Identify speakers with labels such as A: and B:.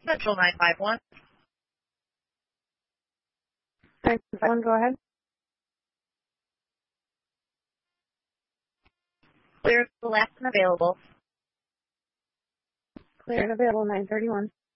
A: Central 951.
B: 951, go ahead.
A: Clear the last and available.
B: Clear and available, 931.